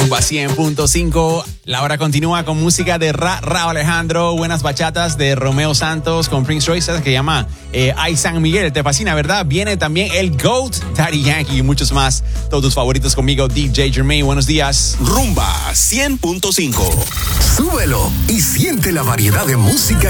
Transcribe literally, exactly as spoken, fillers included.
Rumba cien punto cinco. La hora continúa con música de Ra Rauw Alejandro. Buenas bachatas de Romeo Santos con Prince Royce, que llama eh, Ay San Miguel. Te fascina, ¿verdad? Viene también el GOAT, Daddy Yankee y muchos más. Todos tus favoritos conmigo, D J Jermaine. Buenos días. Rumba cien punto cinco. Súbelo y siente la variedad de música